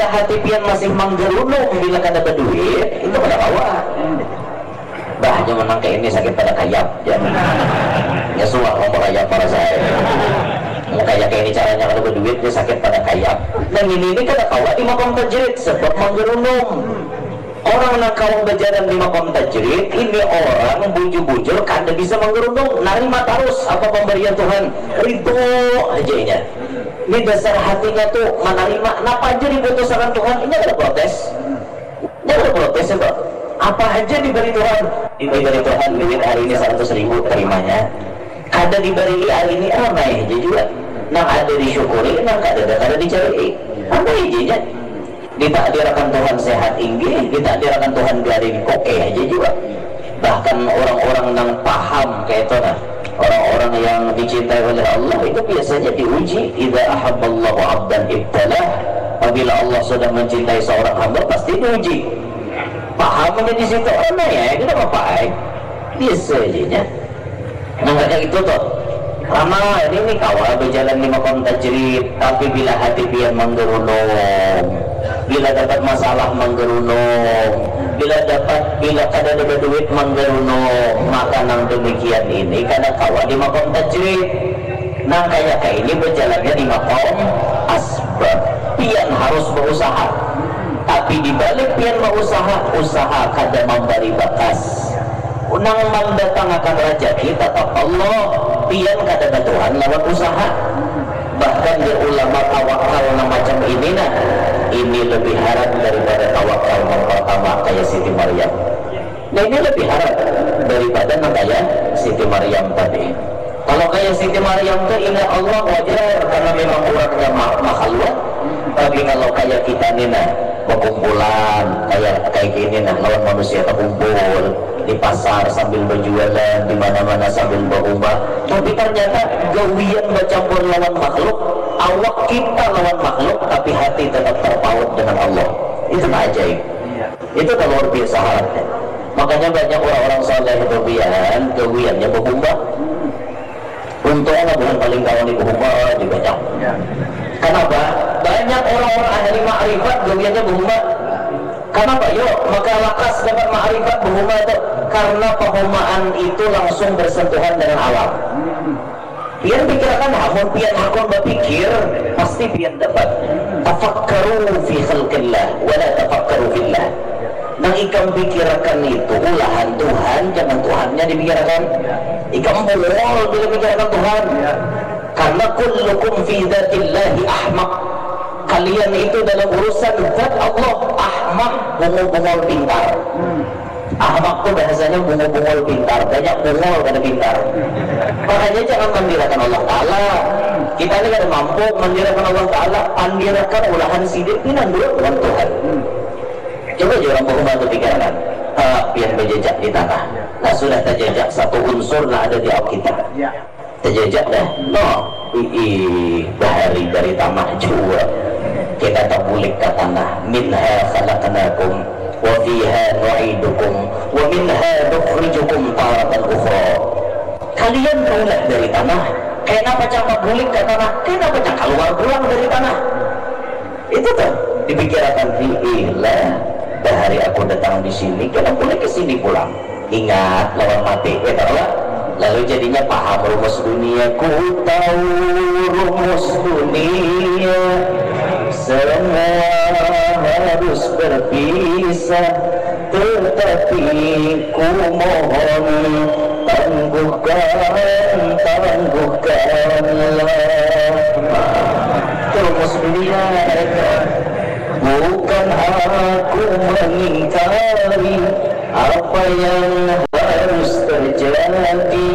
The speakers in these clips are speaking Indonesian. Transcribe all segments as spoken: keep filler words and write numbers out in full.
bila hati pian masih manggerunung bila kada berduit itu pada kawan bah aja menang kayak ini sakit pada kayap ya ya suah ngomong kayap para saya mau kayak kayak ini caranya kalau berduit dia sakit pada kayap dan ini ini kada kawan di makom tajrid sebab manggerunung orang nak kawan berjalan di makom tajrid ini orang bujur-bujur kada bisa manggerunung narima terus apa pemberian Tuhan ridho aja ini ini dasar hatinya tuh menerima napa aja diputuskan Tuhan ini ada protes ini ada protes ya Pak apa aja diberi Tuhan diberi Tuhan duit hari ini seratus ribu terimanya kada diberi hari ini ramai aja juga nang ada disyukuri nang kada ada kada dicari apa aja ditakdirkan Tuhan sehat tinggi ditakdirkan Tuhan biarin koke aja juga bahkan orang-orang yang paham kayak itu nah orang-orang yang dicintai oleh Allah itu biasanya diuji idza ahabballahu 'abdan ibtalah apabila Allah sudah mencintai seorang hamba pasti diuji pahamnya di situ mana ya kita apa eh biasa aja nah kayak itu tuh karena ini nih kawal berjalan di makom tajrid tapi bila hati pian menggerunung bila dapat masalah menggerunung bila dapat bila kada ada duit menggerunung maka nang demikian ini karena kawal di makom tajrid nang kayak kayak ini berjalannya di makom asbab pian harus berusaha tapi dibalik pian berusaha usaha kada memberi bakas nang mendatangkan rezeki tetap Allah pian kada Tuhan lewat usaha bahkan di ulama tawakal yang macam ini nah ini lebih harap daripada tawakal yang pertama kayak Siti Maryam nah ini lebih harap daripada yang kayak Siti Maryam tadi kalau kayak Siti Maryam itu ingat Allah wajar karena memang orangnya makhluk tapi kalau kayak kita nih nah berkumpulan kayak kayak gini nah lawan manusia terkumpul di pasar sambil berjualan di mana-mana sambil berubah tapi ternyata gawian bercampur lawan makhluk awak kita lawan makhluk tapi hati tetap terpaut dengan Allah itu ajaib itu kalau luar biasa halatnya makanya banyak orang-orang saleh itu bian gawiannya berubah untungnya bukan paling kawan di berubah di banyak kenapa? banyak orang-orang ahli ma'rifat gawiannya berubah kenapa? yuk maka lakas dapat ma'rifat berubah itu karena perumahan itu langsung bersentuhan dengan alam pian pikirkan hamun pian hakun berpikir pasti pian dapat tafakkaru fi khalqillah wala tafakkaru fillah nang ikam pikirkan itu ulahan Tuhan jangan Tuhannya dipikirkan ikam bungol bila pikirkan Tuhan karena kullukum fi dzatillahi ahmaq kalian itu dalam urusan zat Allah ahmaq bungol-bungol pintar ahmaq itu bahasanya bungol-bungol pintar banyak bungol kada pintar makanya jangan mandirakan Allah Ta'ala kita ini kada mampu mandirakan Allah Ta'ala pandirakan ulahan sidik pinan dulu dengan Tuhan coba aja orang berubah itu pikirkan ah, biar berjejak di tanah nah sudah terjejak satu unsur nah ada di awak kita terjejak dah no ii bahari dari tanah jua kita terbulik ke tanah minha khalaqnakum wa fiha nu'idukum wa minha nukhrijukum taratan ukhra kalian mulai dari tanah kenapa cakap bulik ke tanah kenapa cakap keluar pulang dari tanah itu tuh dipikirkan fi'ilah bahari aku datang di sini kenapa boleh ke sini pulang ingat lawan mati ya Allah lalu jadinya paham rumus dunia ku tahu rumus dunia semua harus berpisah tetapi ku mohon tangguhkan tangguhkanlah rumus dunia bukan aku mengingkari apa yang harus terjadi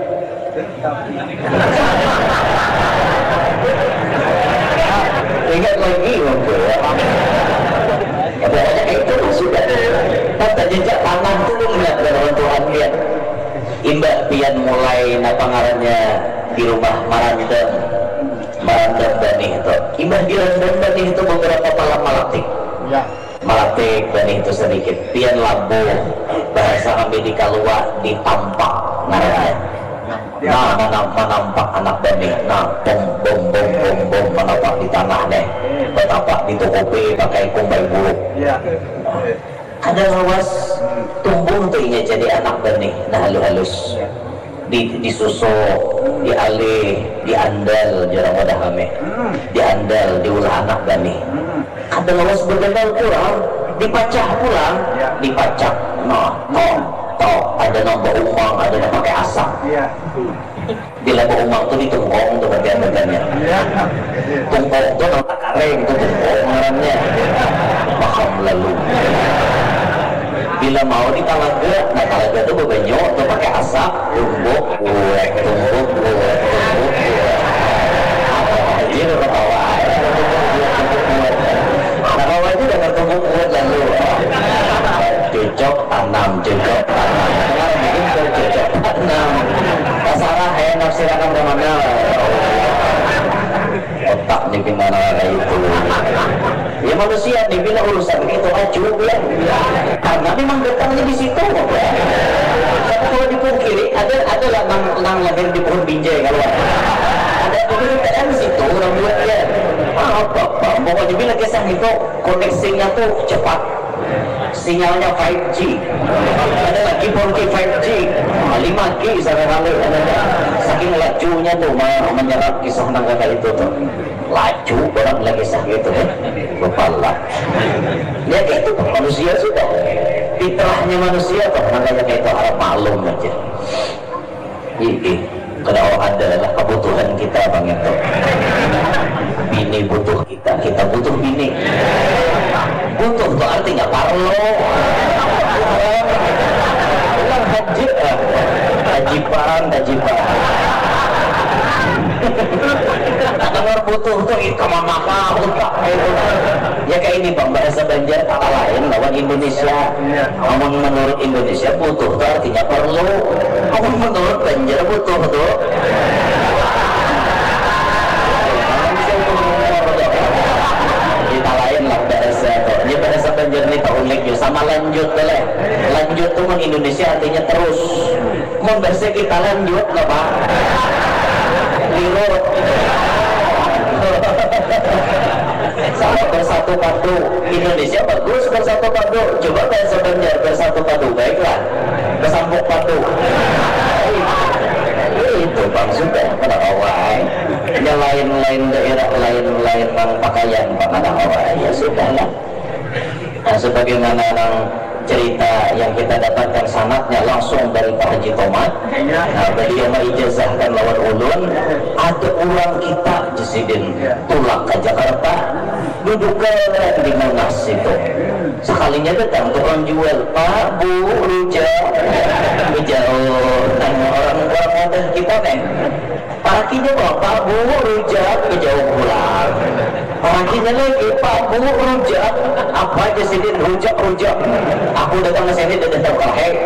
ingat lagi untuk ya pokoknya itu sudah tata jejak tanah itu ingat dengan Tuhan lihat imbak pian mulai napa ngarannya di rumah Marandem Marandem Bani itu imbah di Marandem Bani itu beberapa malam malaktik ya malaktik Bani itu sedikit pian labu bahasa ambil di kalua ditampak ngarannya nah mana menampak anak benih, nah bom bom bom bom bom menampak di tanah deh, betapa ditutupi pakai kumbai buruk. Ada lawas tumbuh tuhnya jadi anak benih, nah halus-halus di disusuk, dialih, diandal jarang wadah kami, diandal diulah anak benih. Ada lawas bergendal kurang, dipacah pulang, dipacak, nah toh toh ada nombor umang, ada yang pakai asap. Di lembah umang tuh ditungkong tuh bagian-bagiannya. Tungkong tuh nama kareng tuh tungkong ngarannya. Paham lalu. Bila mau di talaga, nah talaga tuh bebanyo tuh pakai asap, tumbuk, buek, tumbuk, buek, tumbuk, buek. Jadi udah ketawa. Nah kalau itu udah tumbuk, buek lalu. Cocok tanam, cocok tanam. Sekarang bikin cocok tanam. Salah ya nafsirakan ke mana otaknya gimana kayak itu ya manusia dibilang urusan begitu maju ya karena memang getahnya di situ ya. Tapi kalau dipungkiri ada ada lah nang nang lahir di pohon binjai kalau ada ada getahnya di situ orang buat ya apa apa mau dibilang kisah itu koneksinya tuh cepat, sinyalnya lima G, ada lagi empat G, lima G, lima G sekali ada saking lajunya tuh menyerap kisah naga itu tuh laju orang lagi kisah gitu kan kepala ya gitu manusia sudah fitrahnya manusia tuh makanya kayak itu harap maklum aja ini kalau adalah kebutuhan kita bang itu bini butuh kita, kita butuh bini butuh tuh artinya parlo ulang haji haji paran haji paran kalau butuh tuh itu mama lupa itu ya kayak ini bang bahasa Banjar kata lain lawan Indonesia. Namun menurut Indonesia butuh tuh artinya perlu, namun menurut Banjar butuh tuh kita lain lah bahasa tuh. Ini bahasa Banjar ini tak unik ya sama lanjut boleh. Lanjut tuh di Indonesia artinya terus. Mau bahasa kita lanjut nggak pak? Lirut. Sama bersatu padu. Indonesia bagus bersatu padu. Coba bahasa Banjar bersatu padu baiklah. Bersambung padu. Itu bang sudah pada awal. Yang lain-lain daerah lain-lain bang pakaian pada awal ya sudahlah. Nah sebagaimana yang cerita yang kita dapatkan sanadnya langsung dari Pak Haji Tomat. Nah beliau mengijazahkan lawan ulun ada orang kita Jesidin tulak ke Jakarta duduk ke di Monas itu sekalinya datang tukang jual Pak Bu rujak jauh dan orang-orang model kita nih parakinya bawa Pak Bu rujak jauh pulang parakinya lagi Pak Bu rujak apa aja sih rujak-rujak aku datang ke sini dan datang ke hek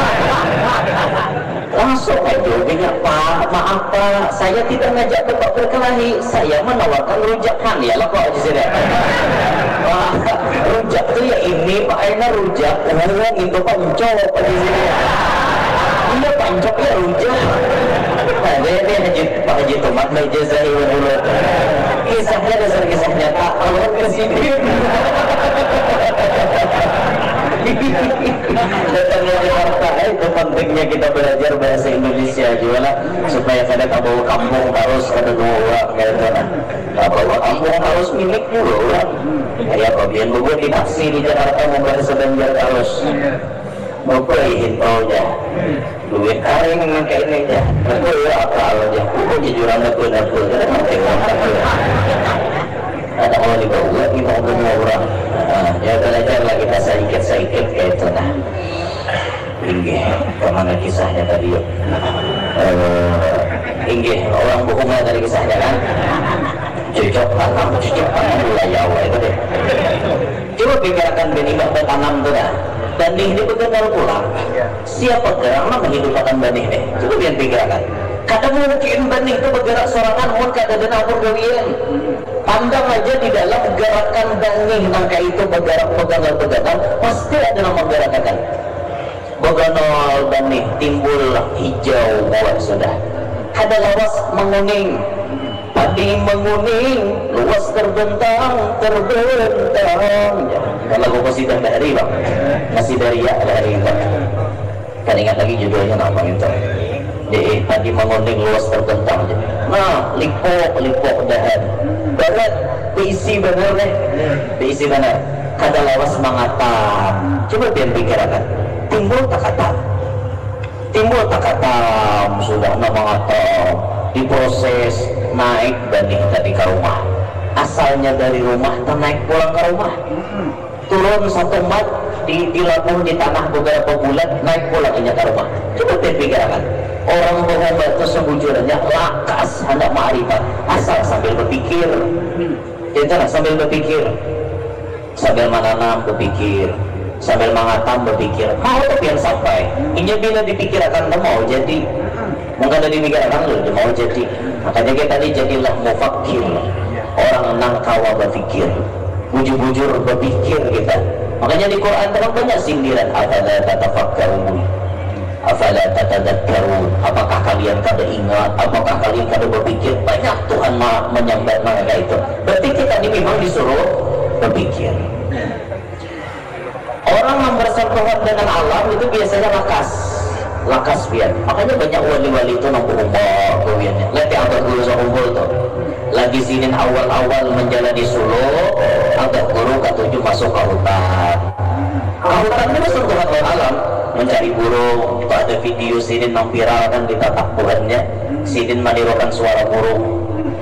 langsung aja bilang Pak maaf Pak saya tidak ngajak Bapak berkelahi saya menawarkan rujakan ya lah kok aja sini Pak rujak tuh ya ini Pak Aina rujak ngomong itu pancok aja sini iya pancok ya rujak nah dia ini Haji Pak Haji Tomat mejazahi dulu kisahnya dasar kisah nyata kalau presiden datangnya Jakarta itu pentingnya kita belajar bahasa Indonesia juga lah supaya kada tak bawa kampung harus ada dua orang kayak itu nah bawa kampung harus milik dulu orang kayak bagian gue di taksi di Jakarta mau bahasa Banjar harus mau perih taunya duit karing kayak ini aja aku ya akal aja aku jujuran aku aku ada mau dibawa ini mau semua orang nah, ya belajar lah kita sedikit-sedikit kayak itu nah inggih kemana kisahnya tadi yuk uh, inggih orang bohongnya dari kisahnya kan cocok tanam cocok tanam wilayah itu deh coba pikirkan benih bakal tanam tuh dah benih ini benar pulang siapa gerak mah menghidupkan benih deh coba biar pikirkan kadang mungkin benih itu bergerak sorangan mun kada ada nampur gawian pandang aja di dalam gerakan benih nangka itu bergerak pegangan-pegangan pasti ada nama gerakan beganol benih timbul hijau buat sudah kada lawas menguning, padi menguning, luas terbentang, terbentang. Kalau lagu qasidah Bahri bang, Qasidah Bahri itu. Kan ingat lagi judulnya apa itu? Di padi menguning, luas terbentang. Nah, lipok, lipok dahan. Berat, diisi benar deh, diisi benar. Kada lawas mangatam. Coba biar pikirkan, timbul tak kata, timbul tak kata, sudah mangatam, diproses naik banding tadi ke rumah. Asalnya dari rumah, naik pulang ke rumah. Turun satu mat di dilabuh di tanah beberapa bulan, naik pulang inya ke rumah. Coba pikirkan, orang bohong itu sebujurnya lakas hendak ma'rifat, asal sambil berpikir. Itulah sambil berpikir, sambil menanam berpikir, sambil mengatam berpikir, mau tapi yang sampai. Inya bila dipikirkan mau jadi, mungkin ada dipikirkan lu mau jadi. Makanya kita tadi jadilah mufakir, orang nangkawa berpikir, bujur-bujur berpikir kita. Makanya di Quran terang banyak sindiran, afala tatafakkarun, afala tatadakkarun, apakah kalian kada ingat, apakah kalian kada berpikir. Banyak Tuhan menyambat mereka itu. Berarti kita ini memang disuruh berpikir. Orang yang bersentuhan dengan alam itu biasanya lakas, lakas biar. Makanya banyak wali-wali itu nampu umpah kewiannya. Lihat yang agak guru sehumpul tuh. Lagi sinin awal-awal menjalani Solo, agak guru ketujuh masuk ke hutan. Ke hutan itu bersentuhan dengan alam, mencari burung. Itu ada video sinin yang viral kan di tatakburannya. Sinin menirukan suara burung.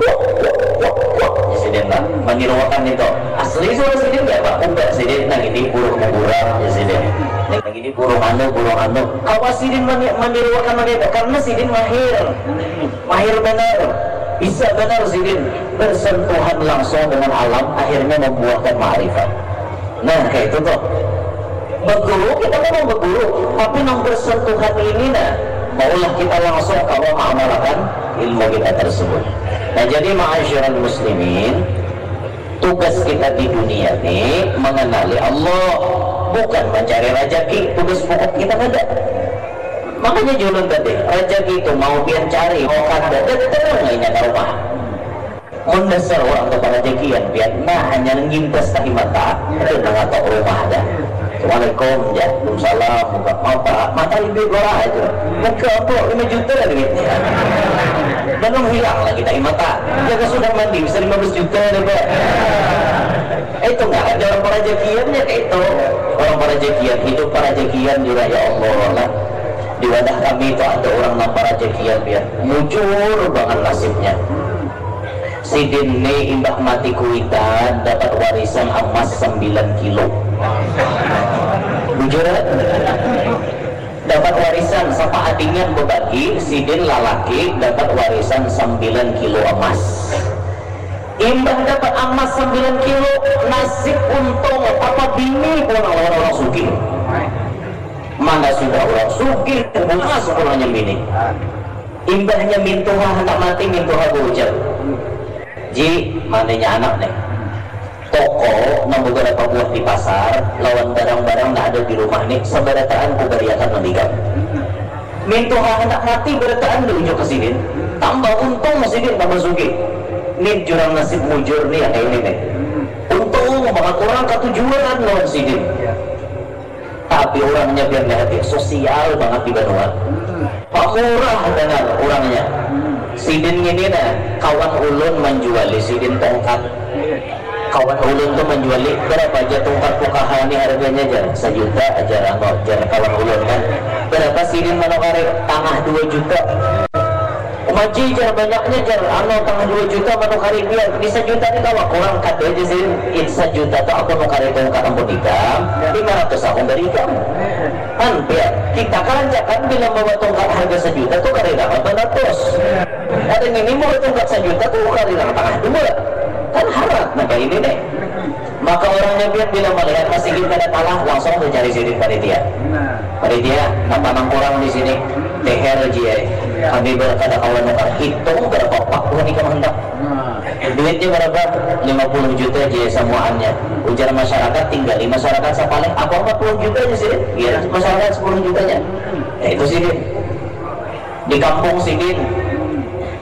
Sinin lah, menirukan itu. Asli suara sinin ya pak, udah sinin nah ini burung mengurang ya sinin. Nah ini burung anu, burung anu. Awas sinin menirukan mereka karena sinin mahir, mahir benar. Bisa benar sinin bersentuhan langsung dengan alam, akhirnya membuahkan ma'rifat. Nah kayak itu tuh. Berguru kita memang berguru, tapi yang bersentuhan ini nah maulah kita langsung kalau mengamalkan ilmu kita tersebut. Nah jadi ma'asyiral muslimin, tugas kita di dunia ini mengenali Allah, bukan mencari rezeki. Tugas pokok kita ada. Makanya julun tadi, rezeki itu mau biar cari, mau kada, datang lainnya ke rumah. Mendasar orang ke rezekian biar nah hanya ngintas tadi mata, itu nggak tahu rumah dah. Assalamualaikum, ya, Waalaikumsalam, buka apa? Mata lebih gorah aja. Muka apa? lima juta gitu. Dan hilang lagi dari mata. Jaga sudah mandi bisa lima belas juta deh, Pak. Itu nggak ada orang parajekiannya kayak itu. Orang parajekian hidup parajekian juga ya Allah lah. Di wadah kami itu ada orang nampar rezekian biar mujur banget nasibnya. Sidin ini imbah mati kuitan dapat warisan emas sembilan kilo. Mujur dapat warisan sama adingan berbagi. Sidin lalaki dapat warisan sembilan kilo emas. Imbah dapat emas sembilan kilo, nasib untung apa bini pun orang-orang sugih. Mana sudah orang sugih, bunga sekolahnya bini. Imbahnya mintuha hendak mati, mintuha bujat. Ji, mananya anak nih. Toko, nang beberapa buah di pasar, lawan barang-barang nak ada di rumah nih, seberataan kubariakan mendigang. Mintuha hendak mati, berataan diunjuk ke sini. Tambah untung masih dia tambah sugih. Nih jurang nasib mujur nih yang ini nih. Untung banget orang ketujuan lawan sini. Tapi orangnya biar nggak hati sosial banget di Banua. Pak murah dengan orangnya. Sidin ini nah kawan ulun menjuali sidin tongkat. Kawan ulun tuh menjuali berapa aja tongkat pukahan ini harganya aja sejuta aja rangkau jar kawan ulun kan. Berapa sidin manokari tangah dua juta. Umaji jar banyaknya jar ano tangah dua juta manokari biar di sejuta ini kalau orang kata aja sih in sejuta tuh aku nokari tongkat ampun ikam lima ratus aku berikan kan biar kita kan jangan bila bawa tongkat harga sejuta tuh kari delapan ratus ada yang ini mau tongkat sejuta tuh kari tangah dua kan harap nah kayak ini deh. Maka orangnya biar bila melihat masih kita ada kalah langsung mencari sini panitia panitia apa enam orang di sini teher aja kami berkata kawan nukar hitung berapa pak bukan ikan hendak duitnya berapa lima puluh juta aja semuanya ujar masyarakat tinggal di masyarakat sepaling apa empat puluh juta aja sih biar masyarakat sepuluh jutanya ya itu sini di kampung sini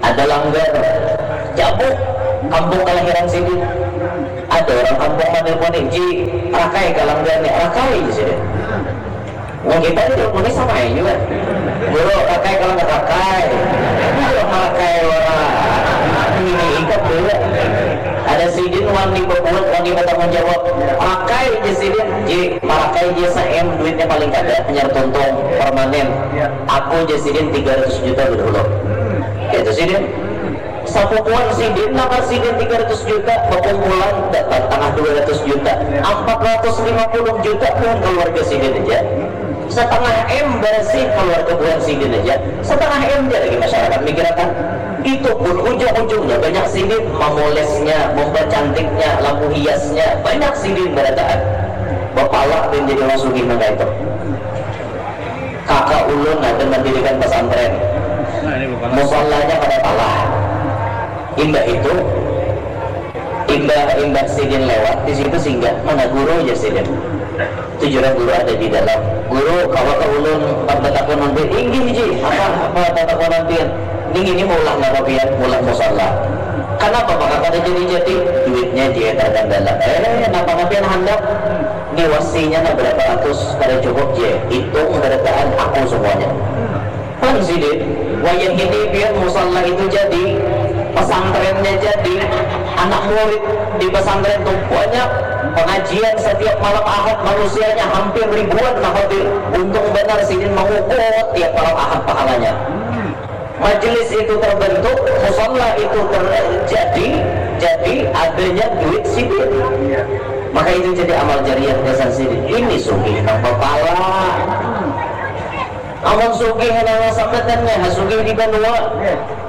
ada langgar Jabuk, kampung kelahiran Sidin. Ada orang kampung mana-mana ji rakai kalanggarnya rakai di sini. Wong kita itu punya sama ya juga. Guru rakai kalau nggak rakai, guru rakai orang ini ikat dulu. Ada Sidin wangi berbuat wangi bertanggung jawab. Rakai di Sidin, ji rakai dia sem duitnya paling kada hanya tuntung permanen. Aku di Sidin tiga ratus juta dulu. Kayak Sidin. Sapuan Sidin, nama Sidin tiga ratus juta, perkumpulan dapat tengah dua ratus juta, empat ratus lima puluh juta pun keluarga Sidin aja. Setengah M bersih keluarga bulan Sidin aja, setengah M dia lagi masyarakat mikirkan. Itu pun ujung-ujungnya banyak Sidin memolesnya, mempercantiknya, lampu hiasnya, banyak Sidin berataan. Bapak dan jadi orang sugih mereka itu. Kakak ulun ada mendirikan pesantren, musallahnya pada talah. Imbah itu, imbah imbah Sidin lewat di situ singgah mana guru aja Sidin. Tujuan guru ada di dalam. Guru kalau ke ulun empat tahun nanti ingin ji apa apa tahun nanti ini ini mulah narabian mulah musalla. Kenapa maka pada jadi jadi duitnya dia terkendala. Eh kenapa nabian hendak di wasinya nak berapa ratus kada cukup je itu berataan aku semuanya. Kan Sidin wayang ini biar musalla itu jadi pesantrennya jadi anak murid di pesantren itu banyak pengajian setiap malam Ahad manusianya hampir ribuan nahodir untung benar Sidin mengukur tiap malam Ahad pahalanya. Majelis itu terbentuk, musalla itu terjadi, jadi adanya duit Sidin. Maka itu jadi amal jariah dasar Sidin. Ini sugih nang kepala. Amal sugih nang sampetannya, sugih di Banua.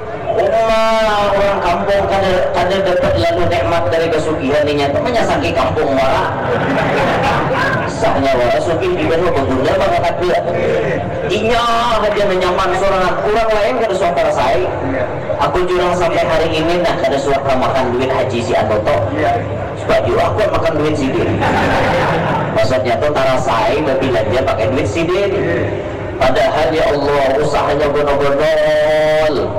Umah orang kampung kada kada dapat lalu nikmat dari kesugihan ini nyata menyasaki kampung wara sahnya wara sugih di Banua pengguna maka kata inya dia menyaman seorang kurang lain kada suara saya aku jurang sampai hari ini nah kada suara makan duit haji si Anoto baju aku makan duit Sidin maksudnya tuh tara saya berbelanja pakai duit Sidin padahal ya Allah usahanya bonol-bonol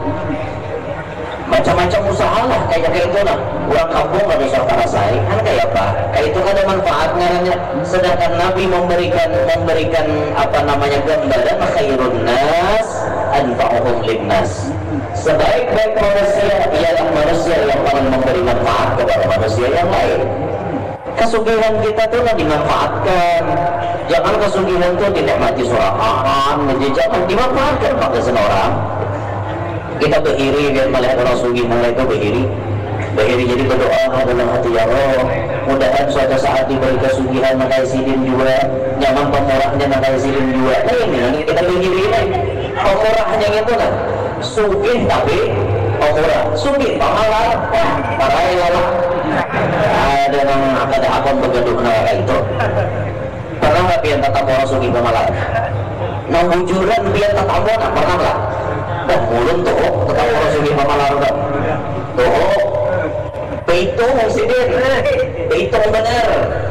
macam-macam usaha lah kayak kayak itu lah orang kampung gak bisa parasai kan kayak apa kayak itu kan ada manfaat ngarannya sedangkan Nabi memberikan memberikan apa namanya gambaran khairun nas anfa'uhum linnas sebaik-baik manusia ialah manusia yang paling memberi manfaat kepada manusia yang lain. Kesugihan kita tuh lah dimanfaatkan, jangan kesugihan tuh dinikmati sorangan, jangan dimanfaatkan pakai seorang. Kita beriri biar melihat orang sugih mulai itu beriri beriri jadi berdoa dalam hati ya Allah mudahan suatu saat diberi kesugihan makai Sidin juga nyaman pemurahnya makai Sidin juga nah ini kita beriri ini pemurahnya itu kan sugih tapi pemurah sugih pamalar pakai lah ada yang ada akun bergaduh kayak itu pernah nggak biar tetap orang sugih pamalar nah bujuran biar tetap orang pernah lah dah mulun tuh tetap orang sugih pamalar tuh tuh Behitung Sidin, behitung bener.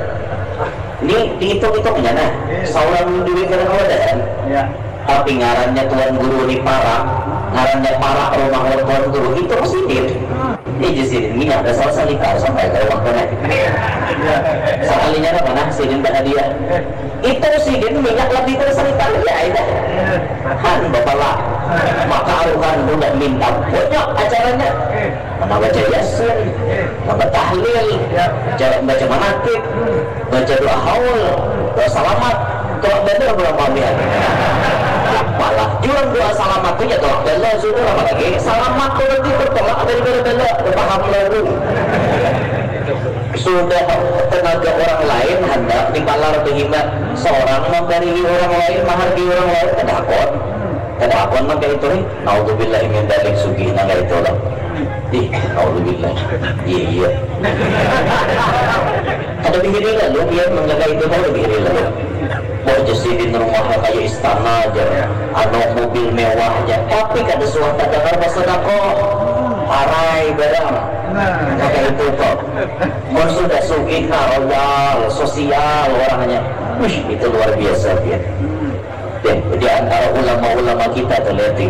Ini dihitung-hitungnya nah, seorang duit kena kawasan. Tapi ngarannya tuan guru di Parak, ngarannya Parak rumah tuan guru itu Sidin. Ini Sidin, ini ada salah salika sampai ke rumah kena. Sekalinya apa nah Sidin berhadiah. Itu Sidin minyak lebih tersalita ya itu. Han bapak lah, maka aruhan udah minta banyak acaranya. Mana baca yasin, mana tahlil, baca manakib, baca doa haul, doa selamat, doa bener berapa biar. Malah jual doa selamat itu ya doa bela sudah apa lagi? Selamat itu nanti bertolak dari bela bela, berpaham lalu. Sudah tenaga orang lain hendak dibalar berhemat seorang memberi orang lain menghargai orang lain kedakon, kedakon maka itu nih. Naudzubillah min dzalik sugih naga itu lah. Ih, alhamdulillah. Iya iya. Ada begini lah, lu biar menjaga itu ada begini lah. Mau Sidin rumahnya kayak istana aja, ada mobil mewah aja. Tapi kada suatu dengar bersedekah, harai barang. Maka itu kok. Mau sudah sugih royal, sosial orangnya. Wih, itu luar biasa dia. Dan di antara ulama-ulama kita terlihat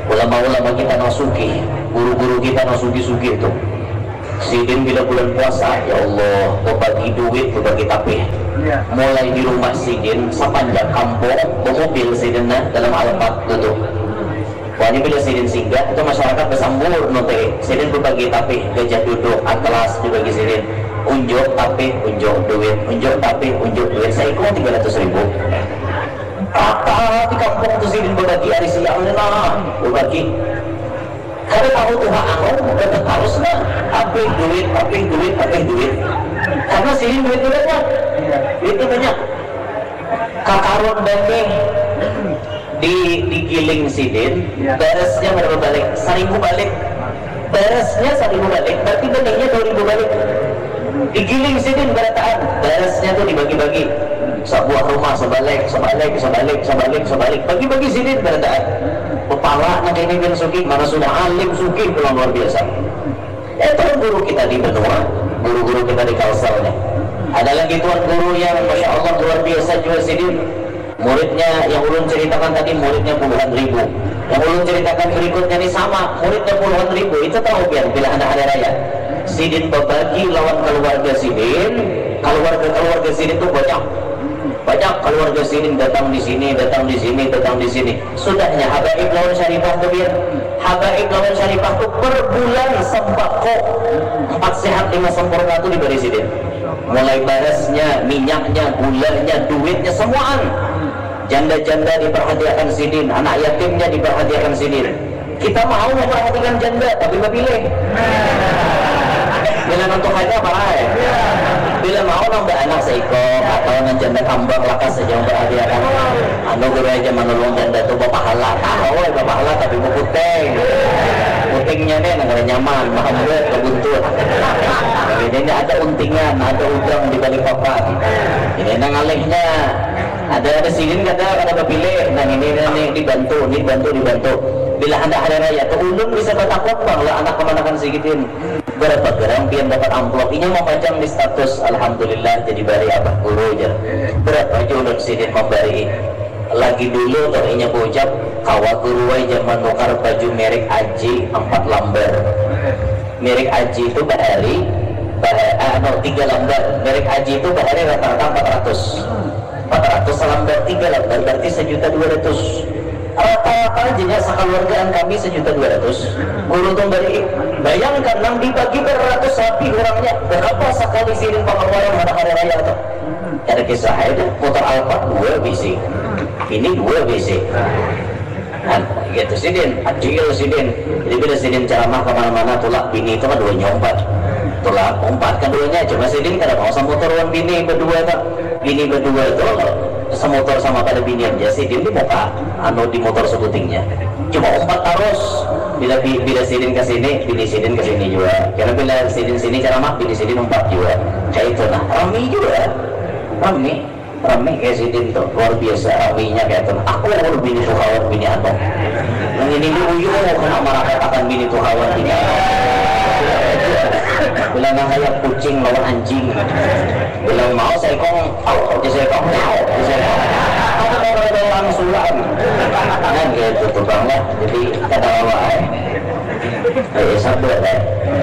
ulama-ulama kita nasuki, guru-guru kita nasuki-suki itu. Sidin bila bulan puasa, ya Allah, berbagi duit, berbagi tapih. Ya. Mulai di rumah Sidin, sepanjang kampung, bermobil Sidinnya dalam Alphard duduk. Pokoknya bila Sidin singgah, itu masyarakat bersambur nanti. Sidin berbagi tapih, gajah duduk, atlas dibagi Sidin. Unjuk tapih, unjuk duit, unjuk tapih, unjuk duit. Saya ikut tiga ratus ribu. Kata di kampung itu Sidin berbagi hari siang, nah, berbagi. Kalau tahu Tuhan aku, tetap harus lah. Apih duit, apih duit, apih duit. Karena Sidin duit banyak, duit banyak. Kakarun daging di digiling Sidin, beresnya berapa balik? Seribu balik. Beresnya seribu balik, berarti beningnya dua ribu balik. Digiling Sidin berataan, beresnya tuh dibagi-bagi. Sebuah rumah sebalik, sebalik, sebalik, sebalik, sebalik. Bagi-bagi Sidin berataan. Kepala nak ini bin suki, mana sudah alim suki, pulang luar biasa. Itu guru kita di benua, guru-guru kita di Kalsel nih. Ada lagi tuan guru yang masya Allah luar biasa juga Sidin. Muridnya yang ulun ceritakan tadi muridnya puluhan ribu. Yang ulun ceritakan berikutnya ini sama, muridnya puluhan ribu. Itu tahu biar bila anak hari raya. Sidin berbagi lawan keluarga Sidin, keluarga-keluarga Sidin itu banyak. Banyak keluarga Sidin datang di sini, datang di sini, datang di sini. Sudahnya Habaib lawan Syarifah tuh biar. Habaib lawan Syarifah tuh per bulan sembako empat sehat lima sempurna tuh diberi Sidin. Mulai barasnya, minyaknya, gulanya, duitnya semuaan. Janda-janda diperhatikan Sidin, anak yatimnya diperhatikan Sidin. Kita mau memperhatikan janda, tapi pilih. Bila untuk aja parah ya. Bila mau nambah anak seiko atau janda kambang lakas saja memperhatikan. Anu guru aja menolong janda itu bapak halal, tahu bapak halal tapi mau puting. Putingnya nih negara nyaman, makan berat, kebuntut. Ini ada untingan, ada udang di balik papan. Ini ngalihnya. Ada ada Sidin kata ada kepilih, dan ini ini dibantu, ini dibantu, dibantu. Bila anda hari raya, tuh ulun bisa bertakwa bahwa anak kemanakan Sidin. Berapa gerang pian dapat amplop, ini mau pajang di status Alhamdulillah jadi bari abah guru aja. Berapa ulun Sidin memberi. Lagi dulu tuh inya bocap kawa guru aja menukar baju merek Aji empat lembar. Merek Aji itu bahari, bahari, ah, no, tiga lembar. Merek Aji itu bahari rata-rata empat ratus. empat ratus lembar, tiga lembar berarti sejuta dua ratus. Rata-rata jenis sekeluargaan kami sejuta dua ratus. Guru tuh beri, bayangkan nang dibagi beratus sapi orangnya. Berapa sekali Sidin pengeluaran pada hari raya tuh? Ada kisah itu motor Alphard dua bisi, ini dua bisi. Nah, gitu Sidin, adil Sidin. Jadi bila Sidin ceramah kemana-mana tulak bini itu kan dua nyompat. Tulak empat keduanya cuma Sidin kada mau sama motoran bini berdua tak. Bini berdua itu semotor sama pada bini aja Sidin di muka anu di motor sebutingnya cuma empat terus. Bila bila Sidin ke sini, bini Sidin ke sini juga. Karena bila Sidin sini ceramah, bini Sidin empat juga. Kayak itu nah, rami juga. Rami, rami kayak Sidin tuh luar biasa raminya kayak itu. Aku mau bini tuh kawan bini anu. Yang ini diuyu kena marah katakan bini tuh kawan bini anu. Bila nang kayak kucing lawan anjing. Bila mau saya kong, oh, saya kong, oh, saya kong. Aku mau ada langsulan. Nah gitu tuh banget. Jadi kata awal, eh sabar deh.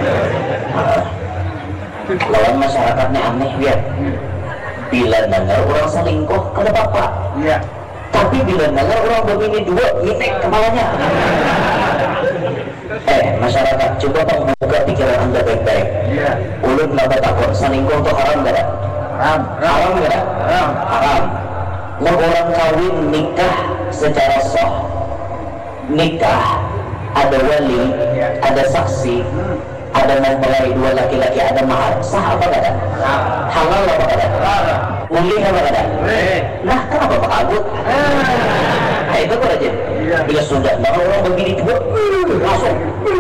Lawan masyarakatnya aneh biar. Bila dengar orang selingkuh, ada bapak. Iya. Tapi bila dengar orang berbini dua, mitek kepalanya. Eh masyarakat, coba bang buka pikiran anda baik-baik. Iya. Ulun nggak takut selingkuh itu haram nggak? Haram. Haram nggak? Haram. Haram. Mau orang kawin nikah secara sah, nikah ada wali, ada saksi, ada mempelai dua laki-laki, ada mahar, sah apa nggak ada? Halal apa nggak ada? Boleh apa nggak ada? Nah kenapa pak Agut? Nah itu kok aja. Bila sudah, nah orang begini juga langsung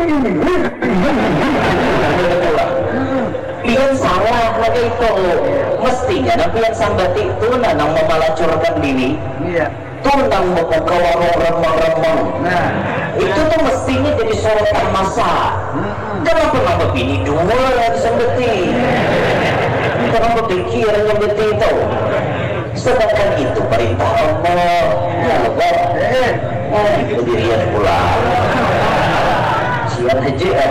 pian salah lagi itu mestinya nah pian sambati itu nah nang memalacurkan diri itu nang membuka warung remang-remang. Nah itu tuh mestinya jadi sorotan masa. Kenapa nggak begini dua lagi sambati? Kenapa pikir sambati itu? Sedangkan itu perintah Allah. Ya Allah. Eh, pendirian pulang. panggilan haji ya.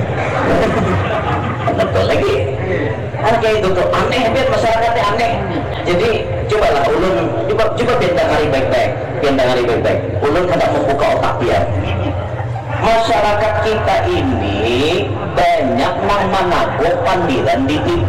Kenapa lagi? Kan kayak itu tuh aneh, biar masyarakatnya aneh. Jadi cobalah ulun, coba coba bentang hari baik-baik, bentang hari baik-baik. Ulun hendak membuka otak dia. Masyarakat kita ini banyak nang manago panggilan di T V.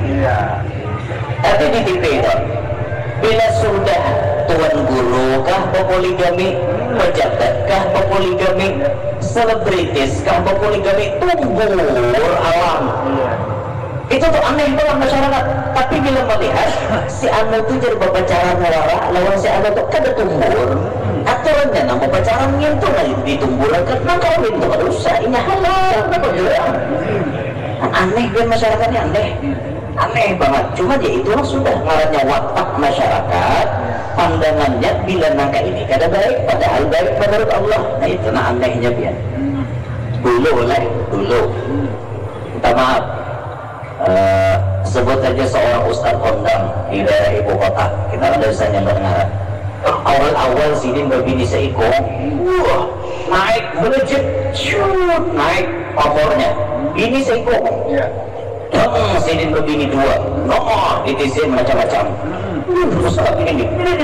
Tapi di T V itu, bila sudah tuan guru kah poligami, pejabat kah poligami, selebritis kah poligami, tumbur alam. Itu tuh aneh banget masyarakat. Tapi bila melihat si anu tuh jadi berpacaran wara lawan si anu tuh kada tumbur, aturannya nama pacaran itu lagi ditumbur karena kawin itu kan usah ini halal apa juga. Aneh kan masyarakatnya aneh. Aneh banget. Cuma dia itu sudah ngarannya watak masyarakat, pandangannya bila nangka ini kada baik padahal baik menurut Allah. Nah itu nah anehnya biar. Dulu lah dulu. Minta maaf. Uh, sebut saja seorang ustaz kondang di daerah ibu kota, kita ada usahanya mendengar. Awal-awal sini berbini seiko, wah naik melejit, shoot naik papornya, ini seiko. Hmm, sini berbini dua, nomor itisin macam-macam. Ustaz ini,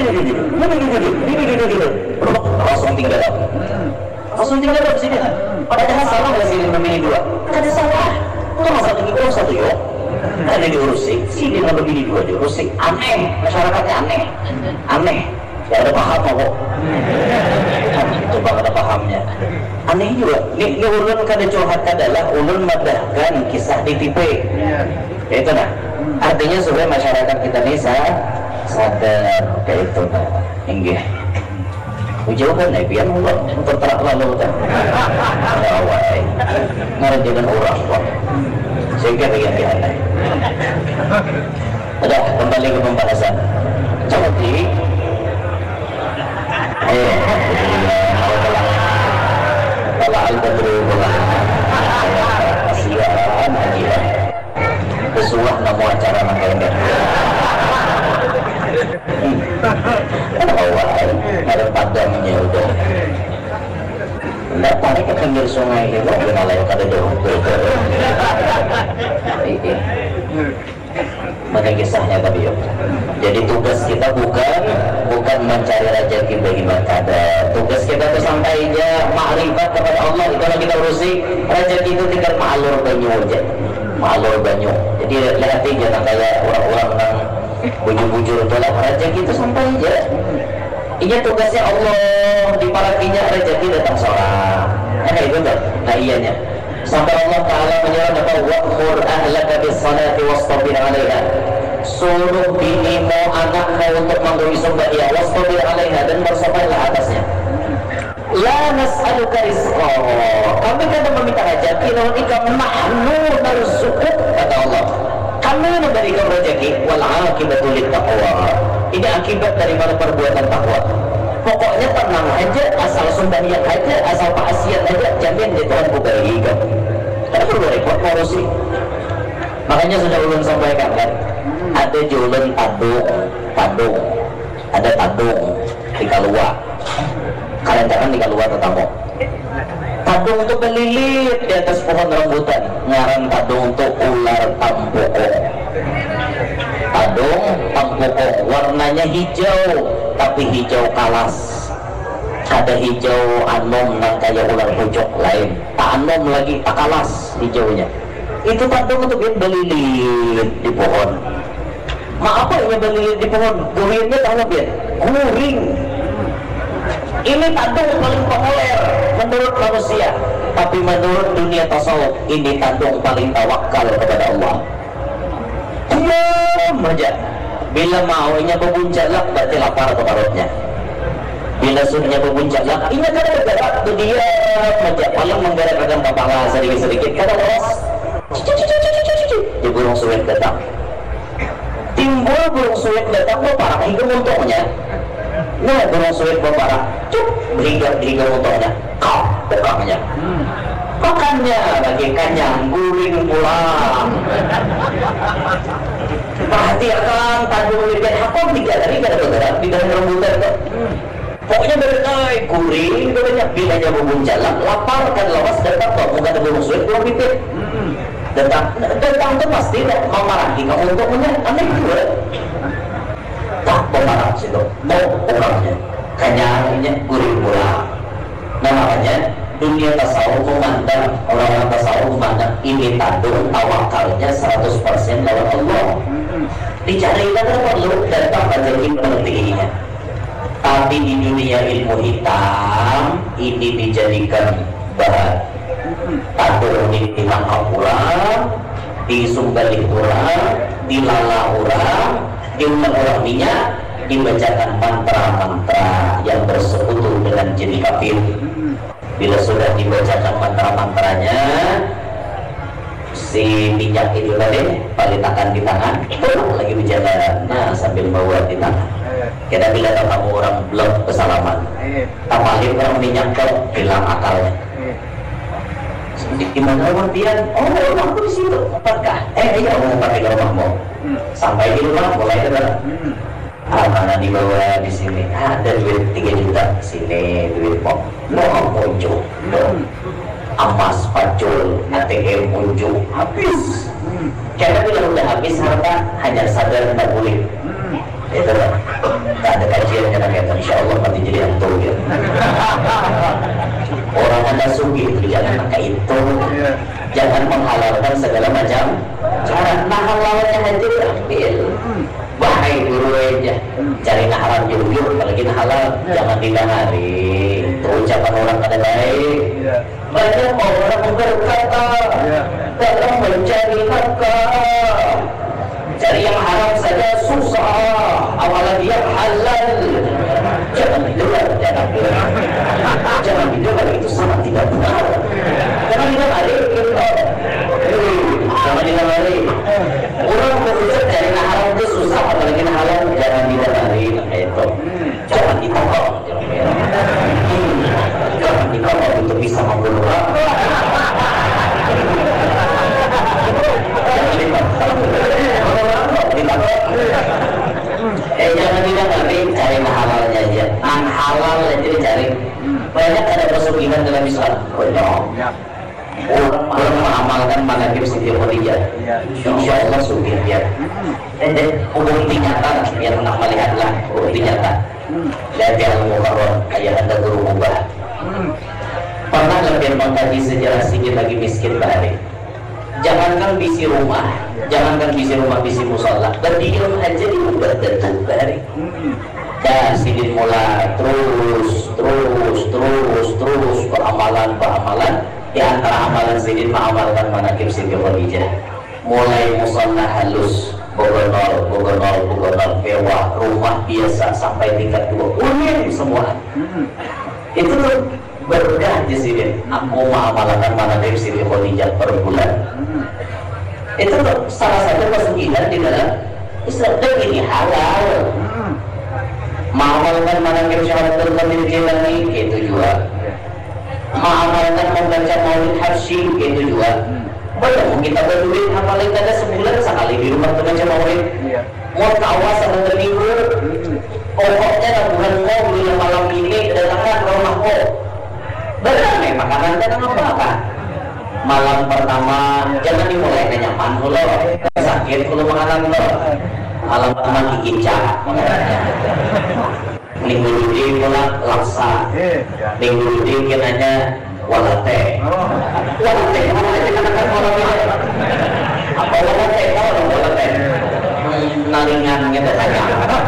langsung tinggal dalam, langsung tinggal dalam sini. Padahal salah nggak sini berbini dua? Ada salah. Itu masalah tinggi kurang satu yuk ada diurusi, sini nggak begini dua diurusi. Aneh, masyarakatnya aneh aneh, gak ada paham kok. Coba ada pahamnya. Aneh juga, ini, ini ulun kada curhat adalah ulun madahkan kisah di T V. Itu nah, artinya supaya masyarakat kita ini sadar kayak itu nah. Inggih ujaukan ya biar Allah untuk terak lalu kan awal ngarajakan orang kok sehingga bagian biasa. Udah kembali ke pembahasan. Jadi eh kalau al-badru bola kasihan aja kesuah nama acara nangkainya awal ada padamnya udah nggak tarik ke pinggir sungai itu kenal ya kada jauh mana kisahnya tapi yuk. Jadi tugas kita bukan bukan mencari rezeki bagi kada. Tugas kita itu sampai aja makrifat kepada Allah. Itu yang kita urusi. Rezeki itu tinggal ma'alur banyu aja, ma'alur banyu. Jadi lihat aja nah, kayak orang-orang yang bujur-bujur itu lah, rezeki itu sampai aja. Ini tugasnya Allah, di parakinya rezeki datang seorang. Nah itu enggak? Nah iyanya. Sampai Allah Ta'ala menyuruh apa? Wa'mur ahlaka bis-salati wastabir 'alaiha. Suruh binimu, anakmu untuk memberi sembahyang, wastabir 'alaiha, dan bersabarlah atasnya. La nas'aluka rizqa. Kami kada meminta rezeki, namun ika nahnu narzuquk, kata Allah. Kami memberikan rezeki, wal 'aqibatu lit-taqwa. Ini akibat dari mana perbuatan takwa. Pokoknya tenang aja, asal sembahyang aja, asal maksiat aja, jamin di Tuhan bukai kan. Karena perlu repot ngurusi. Makanya sudah ulun sampaikan kan, ada jualan tadung, tadung, ada tadung di Kalua. Kalian jangan di Kalua tetamu. Tadung untuk melilit di atas pohon rambutan, ngaran tadung untuk ular tampukong. Tadung tampukong, warnanya hijau, tapi hijau kalas. Ada hijau anom nang kayak ular pucuk lain, tak anom lagi, tak kalas hijaunya. Itu tadung untuk belilit di pohon. Ma apa yang belilit di pohon? Guringnya tahu nggak biar? Guring. Ini tadung paling populer menurut manusia, tapi menurut dunia tasawuf ini tadung paling tawakal kepada Allah. Diam aja. Bila maunya bebuncalak berarti lapar ke perutnya. Bila suruhnya bebuncalak, ini kada bergerak, dia aja paling menggerakkan kepala sedikit-sedikit. Kada lepas. Di burung suwet datang. Timbul burung suwet datang berparah hingga untungnya. Nah burung suwet berparah, cuk hingga hingga untungnya. Kau dekangnya. Makannya lagi kanyang, guling pulang. Perhatikan tadung lihat apa tiga hari kada bergerak di dalam rambutan itu. pokoknya berenai kuring banyak bilanya bubun jalan lapar kan lawas datang kok bukan ada bubun sulit kurang pipit datang datang tuh pasti memarahi kamu untuk punya aneh juga tak pemarah situ mau orangnya kanyangnya kuring pulang nah makanya dunia tasawuf memandang orang-orang tasawuf memandang ini tandung tawakalnya seratus persen lawan Allah dicari kan perlu datang aja pentingnya. Tapi di dunia ilmu hitam ini dijadikan bahan tandung ditangkap orang disumbalih orang dilala orang diundang orang minyak dibacakan mantra-mantra yang bersekutu dengan jin kafir. Bila sudah dibacakan mantra-mantranya si minyak itu tadi palitakan di tangan lagi berjalan nah sambil bawa di tangan kita bila kamu orang belum kesalaman tapalin orang minyak ke hilang akalnya di mana kemudian oh rumahku di situ apakah eh iya mau pakai rumahmu sampai di rumah mulai ada ah mana dibawa di sini ada duit tiga juta sini duit mau mau muncul emas pacul A T M muncul habis karena bila udah habis harta hanya sadar tak boleh itu lah tak ada kajian yang kata insya Allah mati jadi hantu ya. Orang anda sugih jangan pakai itu jangan menghalalkan segala macam cara nah halalnya aja diambil bahaya guru aja cari nah haram jujur apalagi nah halal jangan didengari itu ucapan orang kada baik banyak orang berkata dalam mencari nafkah cari yang haram saja susah apalagi yang halal jangan didengar jangan didengar jangan didengar itu sangat tidak benar jangan didengar jangan didengar orang berusaha cari yang haram itu susah apalagi yang halal jangan didengar itu jangan ditolong jangan ditolong untuk bisa membunuh orang eh jangan didengarin cari halalnya aja ang halal aja dicari banyak ada pesugihan dalam Islam banyak orang orang mengamalkan manakib Siti Khadijah insya Allah sugih ya eh bukti nyata yang pernah melihatlah bukti nyata dari Al-Mukarram ayah anda guru ubah pernah lebih mengkaji sejarah Siti lagi miskin bahari jangankan bisi rumah jangankan bisi rumah bisi musola berdiem aja di ubah tentu bahari dan Sidin mulai terus terus terus terus beramalan beramalan di antara amalan Sidin mengamalkan manakib Siti Khadijah mulai musola halus bogonol bogonol bogonol mewah rumah biasa sampai tingkat dua unik semua itu tuh berkah di sini aku mengamalkan manakib Siti Khadijah per bulan itu tuh salah satu pesugihan di dalam Islam dan ini halal mengamalkan manakib Syahadatul Qadir Jilani itu juga mengamalkan membaca maulid harsy itu juga banyak kita berduit hafalin ada sebulan sekali di rumah membaca maulid mau kawasan dan minggu pokoknya bukan mau bila malam ini datanglah ke rumahku beramai makanan dan apa-apa malam pertama jangan dimulai kenyaman dulu sakit dulu makanan dulu malam pertama gigi cak minggu dulu pulang laksa minggu dulu kenanya walate walate apa walate apa walate nalingan kita saja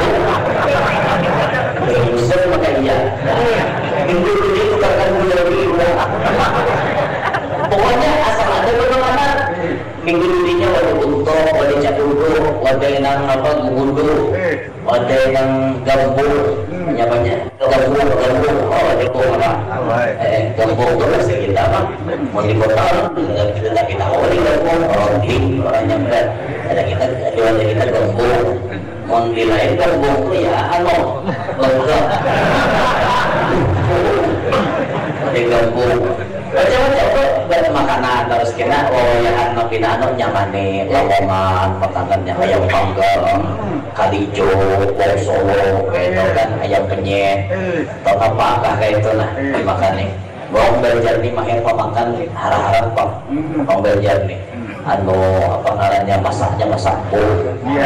bisa maka iya minggu dulu tukarkan bulu pokoknya asal ada pengalaman minggu dulunya wadah untuk wadah cakudu wadah yang apa gugundu wadah yang gambur banyak-banyak gambur gambur oh wadah itu apa eh gambur itu bahasa kita apa mau di kota kita kita oh di gambur orang di orang yang berat ada kita di wadah kita gambur mau di lain gambur itu ya ano lengkap wadah gambur macam-macam ada makanan terus kena oh ya anu pinano nyamane lamongan makanannya ayam panggang kalijo bawang solo gitu kan ayam penyet atau apa kayak itu nah dimakannya bawang berjar nih makan pemakan harap-harap pak bawang berjar nih anu apa ngarannya masaknya masak pul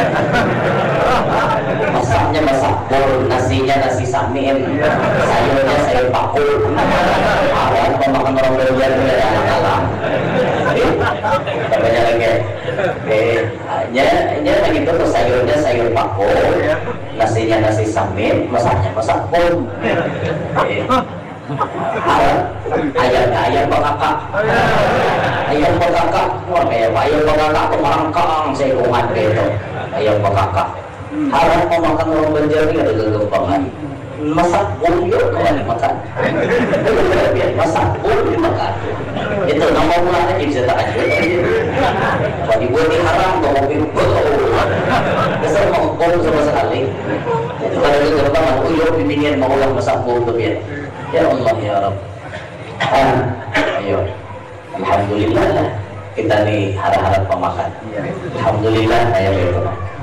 masaknya masak pul nasinya nasi samin sayurnya sayur pakul awal pemakan orang berjar nih ada anak-anak banyak lagi eh nya nya begitu tuh sayurnya sayur pakul nasinya nasi samin masaknya masak pul ayam ayam bakakak ayam bakakak wah kayak ayam bakakak pemerangkang saya kumat gitu ayam bakakak harap memakan orang Banjar ini ada gegempangan masak pun yuk kawan makan masak pun makan itu nama mulanya bisa tak aja kalau dibuat di haram kalau mau minum betul besar mau pun sama sekali itu ada gegempangan oh yuk pimpinan mau ulang masak pun tuh ya ya Allah ya Rabb. Ah, ayo, alhamdulillah lah kita nih harap-harap pemakan. Alhamdulillah kayak gitu.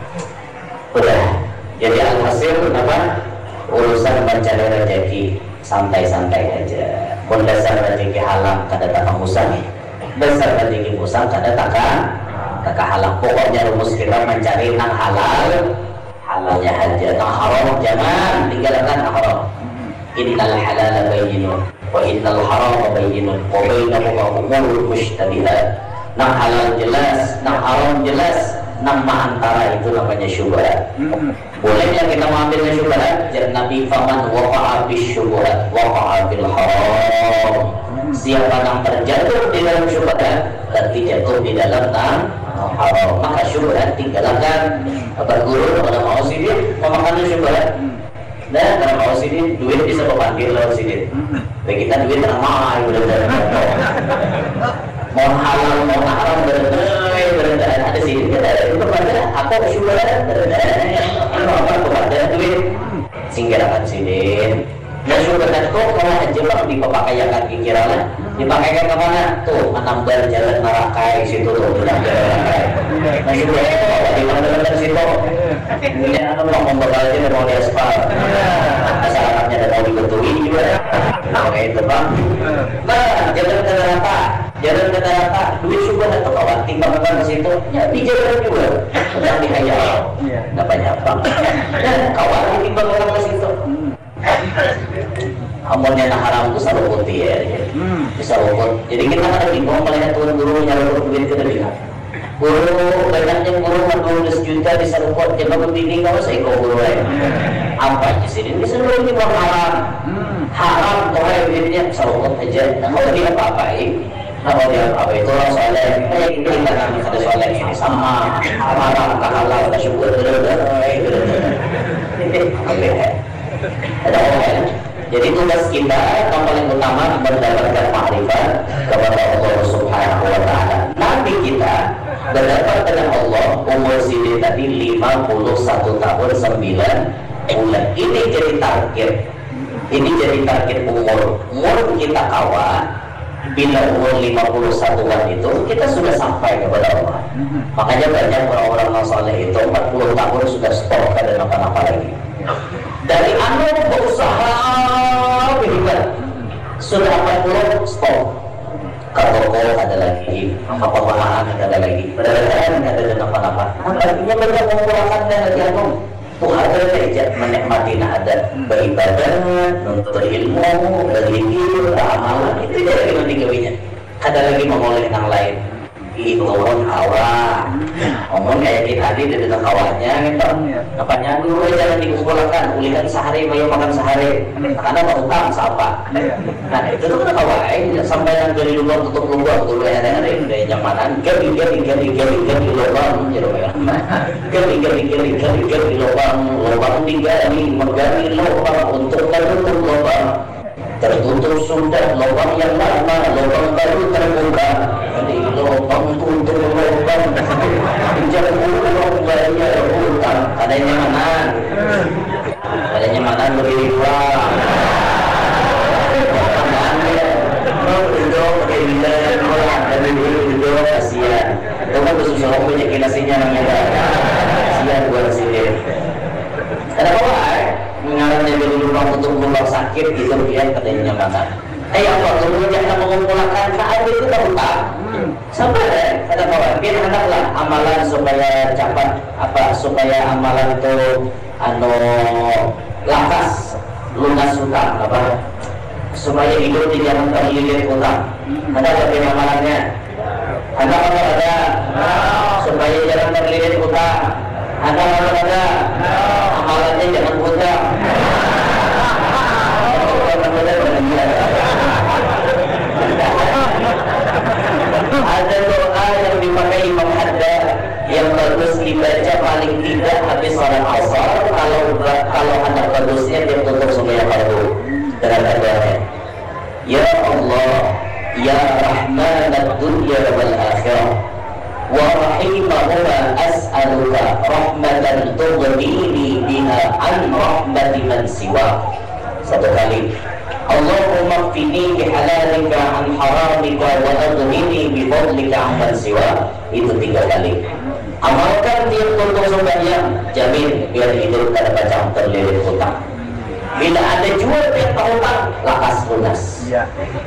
Udah, jadi alhasil apa? Urusan mencari rezeki santai-santai aja. Pun dasar rezeki halang kada tak musang. Dasar rezeki musang kada tak tak halang. Pokoknya rumus kita mencari nang halal, halalnya aja. Nang haram jangan tinggalkan haram. Innal halala bayyinun wa innal harama bayyinun wa bainahuma umurun mushtabihat. Nang halal jelas, nang haram jelas, nang antara itu namanya syubhat. Bolehnya kita mengambilnya syubhat? Jadi Nabi faman waqa'a bis syubhat waqa'a bil haram. Siapa yang terjatuh di dalam syubhat berarti jatuh di dalam nang haram. Maka syubhat tinggalkan. Apa guru pada mau sih dia memakan syubhat? Nah, kalau mau sini duit bisa memanggil lewat sini. Bagi kita duit ramai, berendah, mau halal, mau haram, berendah, berendah. Ada sini kita itu pada apa syukuran berendah. Apa kepada duit singgarakan sini. Dan syukuran kok kalau aja bang dipakaikan pikirannya, dipakaikan ke mana? Tuh menambah jalan Marakai situ tuh bilang jalan Marakai. Nah syukuran itu di mana-mana situ. Ini anak mau membakar aja mau di aspal. Masyarakatnya ada mau dibetulin juga. Nah kayak itu bang. Nah jalan ke rata, jalan ke rata, duit syukur atau kawan timbang ke situ, ya di jalan juga. Sedang dihayal, nggak banyak bang. Dan kawan timbang ke situ. Amunnya nak haram itu selalu putih ya, bisa luput. Jadi kita ada timbang melihat turun guru nyarut duit kita lihat. Guru banyaknya guru dua belas juta bisa luput jangan begini kalau saya kau guru lain. Apa aja sih ini seluruh ini bukan haram, haram toh duitnya bisa luput aja. Kalau dia apa-apain, kalau dia apa itu orang soleh, kayak kita kita kan ada soleh ini sama haram halal kita syukur bener-bener, bener-bener. Ada orang lain. Jadi tugas kita yang paling utama mendapatkan makrifat kepada Allah Subhanahu wa taala. Nabi kita berdapat dengan Allah umur sini tadi lima puluh satu tahun sembilan bulan. Ini jadi target. Ini jadi target umur. Umur kita kawan bila umur lima puluh satuan itu kita sudah sampai kepada Allah. Makanya banyak orang-orang saleh itu empat puluh tahun sudah stop kada apa-apa lagi. Dari anu berusaha berhebat sudah empat puluh stop. Kalau ada lagi apa malahan ada lagi benar-benar ada dan apa-apa. Artinya mereka mengumpulkan dan lagi anu Tuhan saja menikmati ada beribadah, menuntut ilmu, berzikir, beramal itu jadi nanti gawinya. Ada lagi mengoleh yang lain. Itu orang hawa, ngomong kayak kita tadi di dekat kawannya, gitu. Napanya dulu jangan dikumpulkan, ulikan sehari, mayu makan sehari, karena mau utang siapa? Nah itu tuh kan kawan, sampai yang dari luar tutup luar, dulu yang ada dari nyamanan, geli geli geli geli geli lubang, jadi apa? Geli geli geli geli geli lubang, lubang digali, menggali lubang untuk tertutup lubang. Tertutup sudah lubang yang lama, lubang baru terbuka. Jadi lubang tutup lubang, jangan lubang bayar utang. Adanya mana? Adanya mana lebih uang? Mana? Mau dong, pindah. Aduh, itu kasihan. Itu kan susah punya kinasinya namanya. Kasihan gua sini. Ada apa? Mengarahnya dari lubang untuk lubang sakit itu dia katanya makan. Eh Allah, kemudian kita mengumpulkan saat itu terutama. Sabar ya, ada kawan. Biar hendaklah amalan supaya cepat apa supaya amalan itu anu lakas lunas hutang apa supaya hidup tidak terlilit hutang. Ada lebih amalannya. Ada kalau ada supaya jangan terlilit hutang. Ada kalau ada amalannya jangan hutang. Ada doa yang dipakai Imam Haddad yang bagus dibaca paling tidak habis sholat asar. Kalau kalau anak bagusnya dia tutup semuanya fardu dengan adanya Ya Allah Ya Rahman ad-dunya wal akhirah wa rahimahuma as'aluka rahmatan tughnini biha an rahmati man siwa. Satu kali Allahumma kfini bihalalika an haramika wa aghnini bifadlika amman siwa. Itu tiga kali. Amalkan tiap untuk sembahyang, jamin biar hidup tak macam terlilit hutang. Bila ada jual biar hutang, lakas lunas. Ya.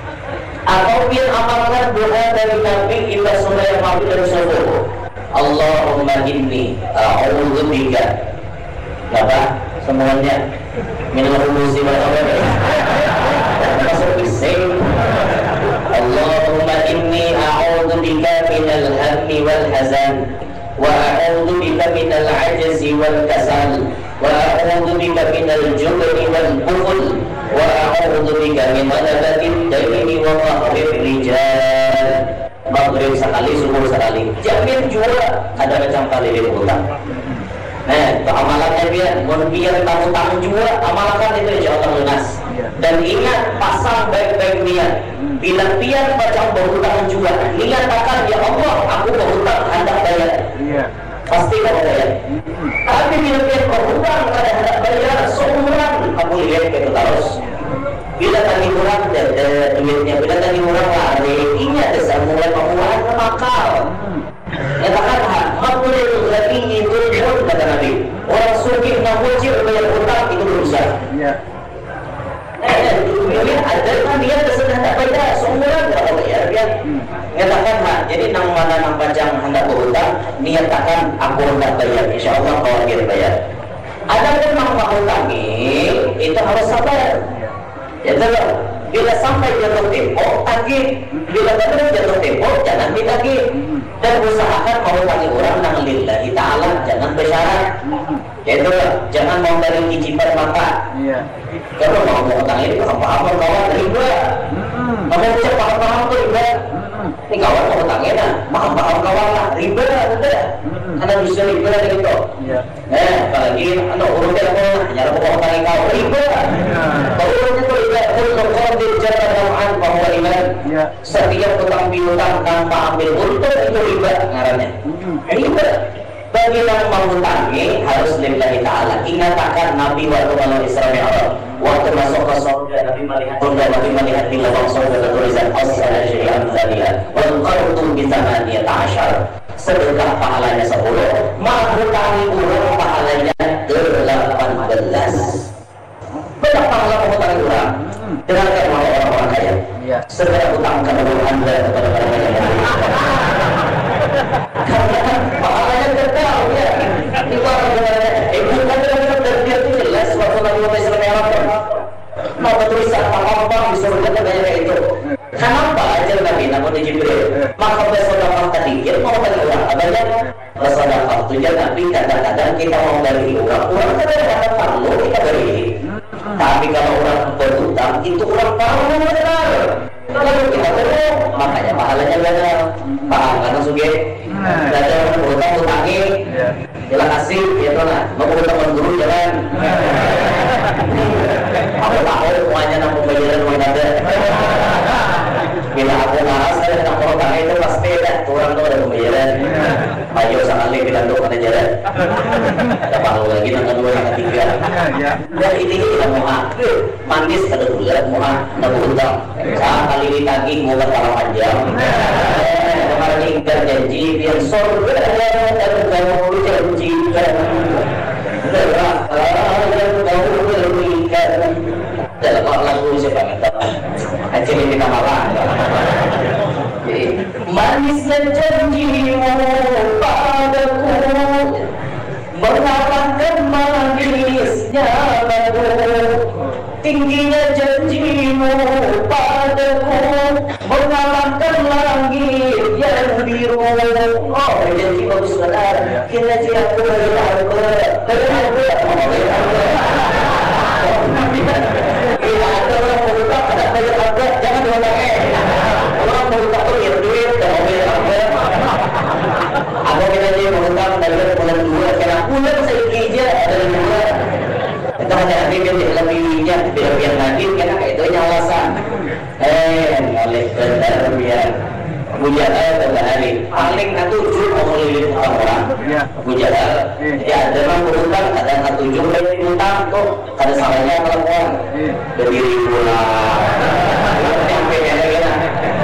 Atau biar amalkan doa dari Nabi kita sembahyang maghrib dan subuh. Allahumma inni a'udzubika. Apa? Semuanya minal khubuthi wal khaba'ith. Masuk bising. Allahumma inni a'udzubika minal hammi wal hazan wa a'udzu bika minal 'ajzi wal kasal wa a'udzu bika minal jubni wal bukhl wa a'udzu bika min ghalabati ad-daini wa qahri rijal. Maghrib sekali, subuh sekali. Jamin juga ada macam kali di hutang. Nah, amalannya biar biar tamu-tamu juga amalkan itu insya Allah lunas. Dan ingat pasang baik-baik niat. Bila pian macam berhutang juga, niat akan ya Allah, aku berhutang hendak bayar. Iya. Pasti kau bayar. Tapi bila pian berhutang kada hendak bayar, seumuran kamu lihat itu terus. Bila tadi kurang duitnya, bila tadi kurang lari, ingat dasar mulai pengurangan makal. Katakan mampu itu lagi itu pun kata Nabi. Orang sugih nak wajib bayar hutang itu berusaha. Iya. Eh, ini ada kan dia sudah tak bayar, seumuran tak bayar dia. Katakan mak, jadi nang mana nang panjang hendak berhutang, niatakan aku hendak bayar, insya Allah kau akan bayar. Ada pun nang menghutangi, itu harus sabar. Ya betul. Bila sampai jatuh tempo, tagih. Bila benar jatuh tempo, jangan ditagih. Dan usahakan menghutangi orang nang lillahi ta'ala, jangan bersyarat. Ya itu jangan mau dari cicipan maka. Iya. Kalau mau menghutangi ini paham-paham kawan riba. Kamu bisa paham-paham tuh riba. Ini kawan menghutangin lah, paham-paham kawan lah riba, betul. Karena bisa riba gitu. Iya. Eh, apalagi anu urutnya apa? Hanya aku menghutangi kau riba. Kalau urutnya tuh riba, untuk orang dijaga dalam bahwa iman. Setiap hutang piutang tanpa ambil untung itu riba ngarannya. Riba. Bagi yang menghutangi harus lillahi ta'ala. Ingatkan Nabi waktu malam Isra Mi'raj, waktu masuk ke surga Nabi melihat surga, Nabi melihat di lubang surga tulisan as-salat syai'an dzalila wal qartum bi thamaniyat ashar. Sedekah pahalanya sepuluh, menghutangi orang pahalanya delapan belas. Berapa pahala menghutangi orang? Dengarkan wahai orang-orang kaya. Segera hutangkan dulu Anda kepada orang yang karena pahalanya kekal ya. Itu orang sebenarnya ibu kan dari dia itu jelas waktu Nabi Muhammad shallallahu alaihi wasallam mau tulisan apa-apa di surga banyak itu. Kenapa ajar Nabi namun di Jibril maka bersedekah tadi dia mau bagi orang banyak bersedekah tujuan Nabi kadang-kadang kita mau bagi orang orang kadang-kadang perlu kita beri. Tapi kalau orang berhutang itu orang perlu benar. Kalau kita perlu makanya pahalanya benar. Paham karena suge belajar berhutang hutangi bila kasih ya tuh nah mau berhutang guru jangan aku tahu semuanya nang pembayaran uang ada bila aku naras saya nang berhutang itu pasti dah kurang tuh ada pembayaran maju sekali kita tuh pada jalan ada pahala lagi nang kedua nang ketiga dan ini kita mau manis kada bulan mau nang berhutang sekali ditagih mau berapa panjang ingkar janji biar surga yang kamu janjikan, neraka yang kamu berikan. Dalam lagu siapa minta? Aceh ini nama lah. Manisnya janjimu padaku, mengalahkan manisnya batu. Tingginya janjimu padaku, mengalahkan langit yang biru. Oh, janji bagus benar. Kira kira aku beritahu ke Iya, ada orang mau buka, ada banyak harga, jangan diomong eh. Orang mau buka tuh ya duit, kalau banyak harga. Aku kita aja mau buka dari bulan dua, karena bulan saya kerja dari dua. Kita hanya nanti biar lebihnya, biar biar nanti karena itu hanya alasan. Eh, oleh benar biar Abu Jahal pada hari paling ketujuh mau melilih orang-orang. Abu Jahal, ya ada orang berutang, ada ketujuh dari utang tuh, ada salahnya melakukan berdiri pula. Sampai yang lain.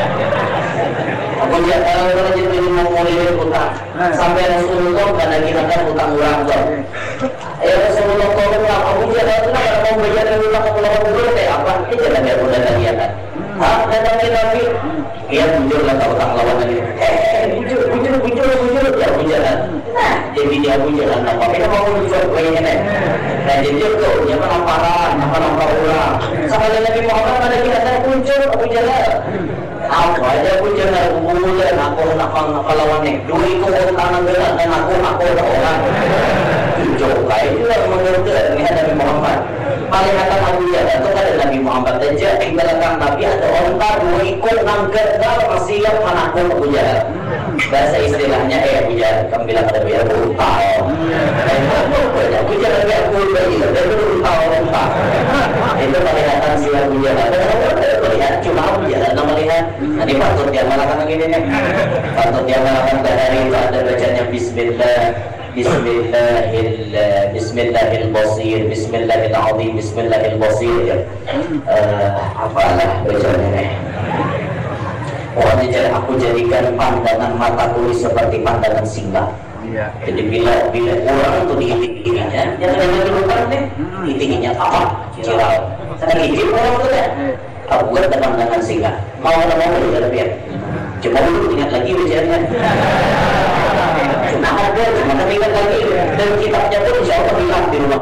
Abu Jahal kalau jadi mau melilih utang, sampai Rasulullah pada kirakan utang orang tuh. Ya Rasulullah kalau bilang Abu Jahal itu kalau mau bayar utang ke pulau dulu kayak apa? Ini jangan dia mudah kelihatan. Ah, datang ke Nabi, dia muncul lah utang lawan lagi. Eh, muncul, muncul, muncul, muncul, ya muncul. Nah, jadi dia muncul lah. Tapi kita mau muncul kayaknya nih. Nah, jadi itu dia penamparan, apa nampar ulang. Sama dengan Nabi Muhammad pada kita saya muncul, Abu Jahal. Aku aja muncul, aku muncul, aku nak apa lawannya. Dulu itu utang berat dan aku aku orang. Muncul, kayak itu lah menurut ini Nabi Muhammad. Paling akan Abu Jahal itu ada Nabi Muhammad saja di belakang Nabi ada onta dua ikut nangkat dalam masih yang menakut Abu Jahal. Bahasa istilahnya eh Abu Jahal kamu bilang ada biar berutang. Abu Jahal biar berutang, dia berutang berutang. Itu kelihatan si Abu Jahal. Melihat cuma Abu Jahal nama melihat. Nanti patut dia melakukan begini nih. Patut dia melakukan dari itu ada bacanya Bismillah. Bismillahil Bismillahil-Basir, Bismillahil-Azim, Bismillahil-Basir. Uh, apalah bacanya nih. Pokoknya jadi aku jadikan pandangan mataku seperti pandangan singa. Jadi bila bila orang itu diiting-itingnya, jangan jadi lupa nih. Itinginya apa? Cirau. Karena gigit orang itu ya. Aku buat pandangan singa. Mau ada mau juga biar. Cuma dulu ingat lagi bicaranya. Cuma ada, cuma ingat lagi. Dan kitabnya pun insya Allah hilang di rumah.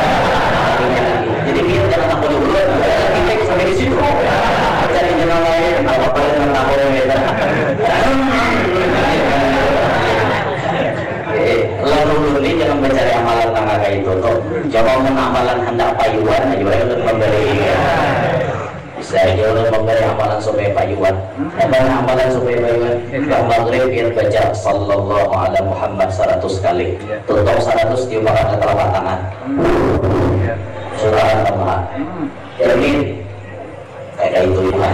Jadi biar jangan takut dulu. Kita sampai di situ. Cari jalan lain. Apa-apa yang takut beda. Lalu ini jangan mencari amalan tangga itu. Coba menamalan hendak payuan, payuan untuk memberi. Saya jauh memberi amalan supaya payuan. Apa amalan supaya payuan? Yang maghrib biar baca sallallahu ala Muhammad seratus kali. Tutup seratus diubahkan ke telapak tangan. Surah Al-Tamah. Jadi kayak itu ya.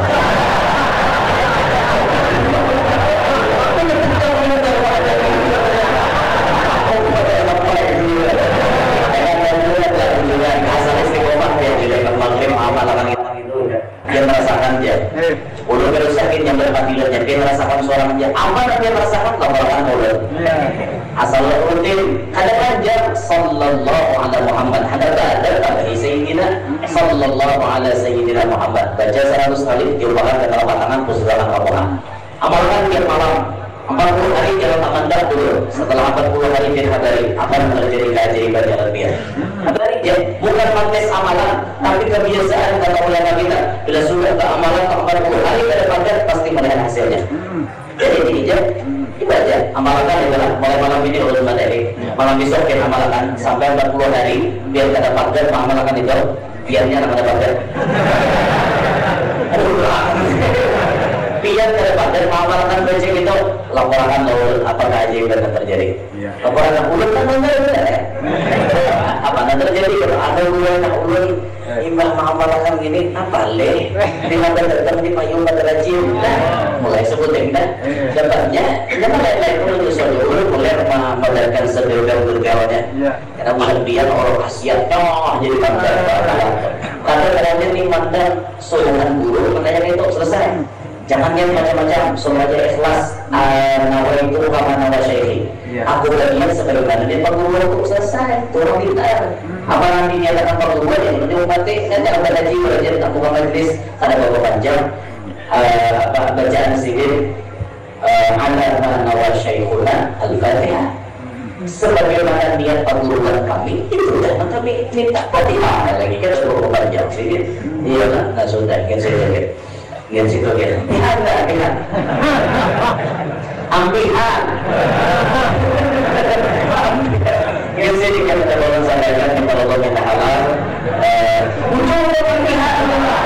Asal istiqomah dia tidak maghrib amalan itu. Dia merasakan dia udah berusakin yang berpatilannya dia merasakan suara dia apa dia merasakan laporan mulut asal rutin ada aja sallallahu ala Muhammad ada ada bagi Sayyidina sallallahu ala Sayyidina Muhammad baca seratus kali diubahkan ke telapak tangan pusatkan laporan amalkan tiap malam empat puluh hari jangan tak mandang dulu setelah empat puluh hari dia hadari akan terjadi keajaiban yang lebih hadari ya bukan mantes amalan tapi kebiasaan kata ulama kita bila sudah ke amalan empat puluh hari ke depannya pasti melihat hasilnya jadi ini aja kita aja amalkan adalah mulai malam ini ulun materi malam besok kita amalkan sampai empat puluh hari biar kita dapatkan mengamalkan itu biarnya akan dapatkan biar ke depan dan mengamalkan baca itu laporan ulun apakah keajaiban yang terjadi laporan ulun kan benar ya apa yang terjadi kalau ada ulun ulun imbang mengamalkan gini apa leh di mana datang di payung baterajin mulai sebutin dah dapatnya jangan lain-lain ulun usul ulun mulai membadarkan sedurga-durgawanya karena berlebihan orang khasiat oh jadi pandang kadang-kadang ini mandang seorang guru menanya itu selesai Jangan niat macam-macam, semua aja ikhlas. Nawa itu kama nawa syaihi. Aku udah niat sebagaimana dia perguruan untuk selesai, turun pintar. Apa nanti niatakan perguruan yang penting mati, nanti ada haji belajar tak buka majlis, ada beberapa panjang. Apa bacaan sedikit. Ala nawa syaihuna al-Fatihah. Sebagaimana niat perguruan kami itu jangan kami minta Fatihah lagi kan cukup panjang sedikit. Iya kan, nggak sudah kan sedikit. Lihat situ ya, lihat nggak, lihat ambihan yang saya jika kita boleh sampaikan kita Allah kita halal ujung ambihan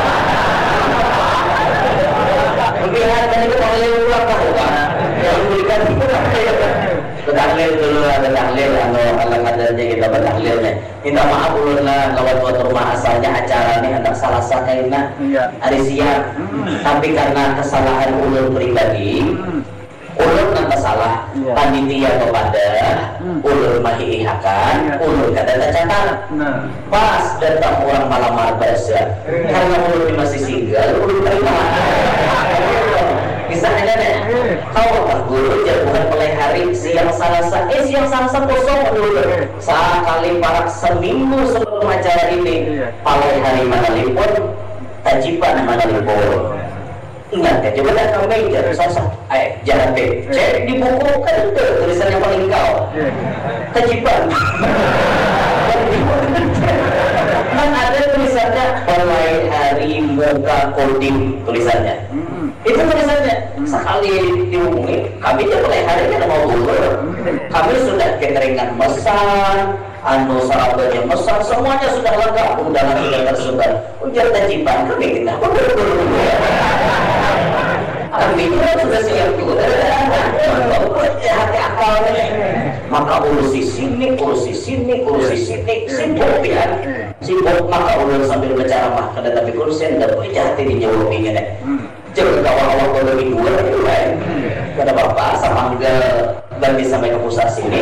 ambihan dan itu oleh ulang tahun yang memberikan bertahlil dulu, ada tahlil atau alang adarnya kita bertahlilnya. Minta maaf ulun lah lawan buat rumah asalnya acara ini hendak salah sakaina hari siang, tapi karena kesalahan ulun pribadi, ulun nggak salah panitia kepada ulun mahiihakan, ulun kada tercatat. Pas datang orang malam baca, karena ulun masih single, ulun terima. Misalnya nih, kau tak guru ya bukan mulai hari siang salasa, eh siang salasa kosong dulu. Sekali parak seminggu sebelum acara ini, palai hari mana liput, tajiban mana liput. Ingat ya, coba lihat kamu meja, salasa, eh jangan deh, cek di buku kan itu tulisan yang paling kau, tajiban. Kan ada tulisannya palai hari muka coding tulisannya. Itu tulisannya sekali dihubungi kami dia mulai hari ini mau gugur kami sudah kekeringan mesan anu sarabannya mesan semuanya sudah lengkap undangan sudah tersebar ujar tajiban kami kita kami itu sudah siap juga hati akalnya maka urusi sini urusi sini urusi sini sibuk ya sibuk maka ulun sambil berceramah kada tapi kursi anda boleh hati dijawabinnya deh jangan awal-awal kalau lebih dua itu kan ada bapak sama enggak bagi sampai ke pusat sini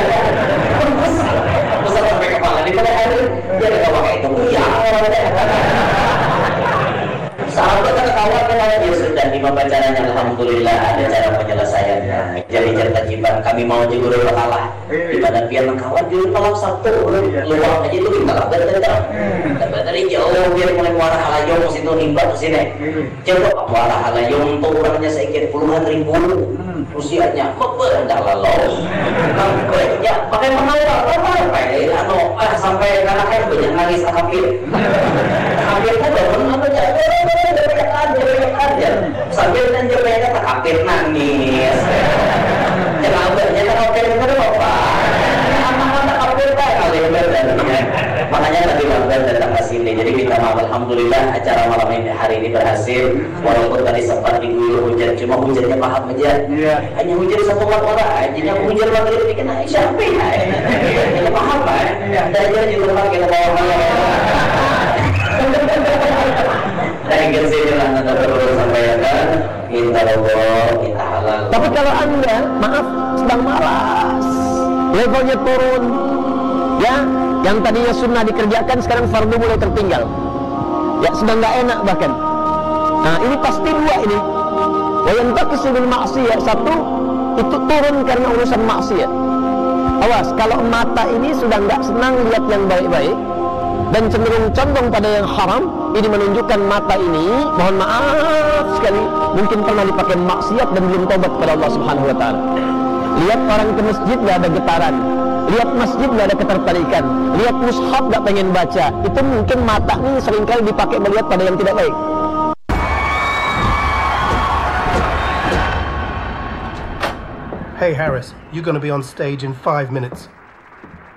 pusat sampai kepala di pada hari dia ada bapak itu ya sahabat kawan kan dia sudah lima pacarannya alhamdulillah ada cara penyelesaiannya jadi cerita jiban kami mau juga udah kalah di mana biar kawan di malam Sabtu luang aja itu kita kabar tetap tapi dari jauh biar mulai muara halayong situ nimbat ke sini coba muara halayong tuh orangnya sedikit puluhan ribu usianya kok enggak lalu ya pakai menawar apa ya anu ah sampai anak air banyak nangis akhir akhir itu bangun apa aja sambil dan jempenya tak akhir nangis kenapa tak akhir itu apa anak-anak akhir tak kali makanya tadi bangga datang ke sini jadi minta maaf alhamdulillah acara malam ini hari ini berhasil walaupun tadi sempat diguyur hujan cuma hujannya paham aja hanya hujan satu orang hanya hujan maghrib ini kena siapa ya paham kan dan jadi di tempat kita bawa dari kecil anda perlu sampaikan minta Allah minta halal tapi kalau anda maaf sedang malas levelnya turun ya yang tadinya sunnah dikerjakan sekarang fardu mulai tertinggal ya sedang nggak enak bahkan nah ini pasti dua ini yang takisubul maksiat satu itu turun karena urusan maksiat awas kalau mata ini sudah nggak senang lihat yang baik-baik dan cenderung condong pada yang haram ini menunjukkan mata ini mohon maaf sekali mungkin pernah dipakai maksiat dan belum tobat kepada Allah Subhanahu wa taala. Lihat orang ke masjid gak ada getaran, lihat masjid gak ada ketertarikan, lihat mushaf gak pengen baca, itu mungkin mata ini seringkali dipakai melihat pada yang tidak baik. Hey Harris, you're gonna be on stage in five minutes.